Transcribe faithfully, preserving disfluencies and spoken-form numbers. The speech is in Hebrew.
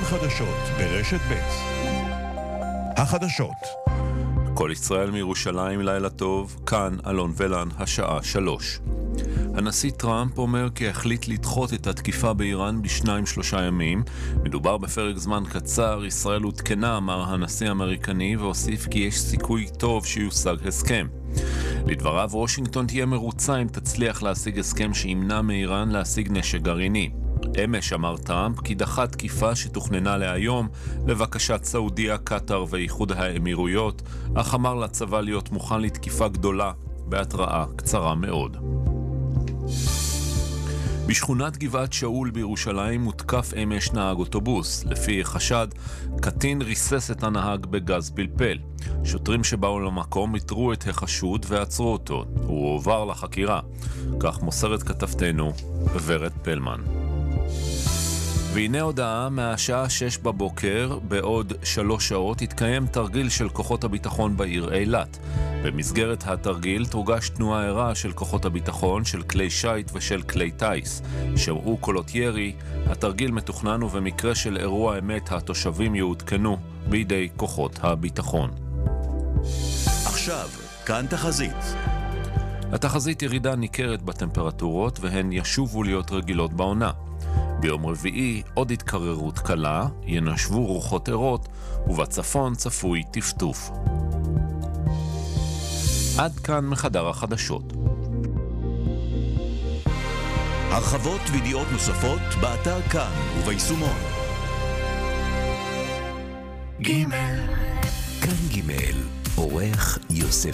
חדשות ברשת ב'. החדשות. כל ישראל מירושלים, לילה טוב, כאן אלון ולן, השעה שלוש. הנשיא טראמפ אומר כי החליט לדחות את התקיפה באיראן בשניים שלושה ימים. מדובר בפרק זמן קצר, ישראל הותקנה, אמר הנשיא האמריקני, והוסיף כי יש סיכוי טוב שיושג הסכם. לדבריו, וושינגטון תהיה מרוצה אם תצליח להשיג הסכם שימנע מאיראן להשיג נשק גרעיני. אמש אמר טראמפ כי דחה תקיפה שתוכננה להיום לבקשת סעודיה, קטר ואיחוד האמירויות, אך אמר לצבא להיות מוכן לתקיפה גדולה בהתראה קצרה מאוד. בשכונת גבעת שאול בירושלים מותקף אמש נהג אוטובוס. לפי חשד, קטין ריסס את הנהג בגז פלפל. שוטרים שבאו למקום התרו את החשוד ועצרו אותו. הוא הועבר לחקירה. כך מוסרת כתבתנו ורד פלמן. והנה הודעה, מהשעה שש בבוקר, בעוד שלוש שעות, התקיים תרגיל של כוחות הביטחון בעיר אילת. במסגרת התרגיל תורגש תנועה ערה של כוחות הביטחון, של כלי שייט ושל כלי טייס. שמעו קולות ירי. התרגיל מתוכנן ובמקרה של אירוע אמת התושבים יעודכנו בידי כוחות הביטחון. עכשיו, כאן תחזית. התחזית ירידה ניכרת בטמפרטורות והן ישובו להיות רגילות בעונה. ביום רביעי עוד התקררות קלה, ינשבו רוחות ערות, ובצפון צפוי טפטוף. עד כאן מחדר החדשות. הרחבות וידיעות נוספות באתר כאן וביישומון. ג' כאן ג' עורך יוסף